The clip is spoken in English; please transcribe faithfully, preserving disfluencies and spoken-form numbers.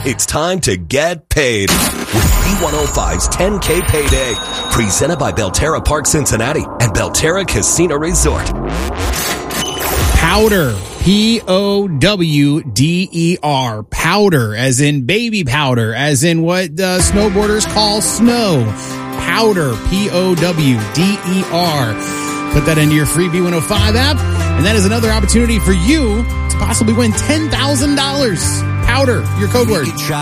It's time to get paid with B one oh five's ten K Payday. Presented by Belterra Park Cincinnati and Belterra Casino Resort. Powder. P O W D E R. Powder, as in baby powder, as in what uh, snowboarders call snow. Powder. P O W D E R. Put that into your free B one oh five app, and that is another opportunity for you to possibly win ten thousand dollars. Powder, your code word.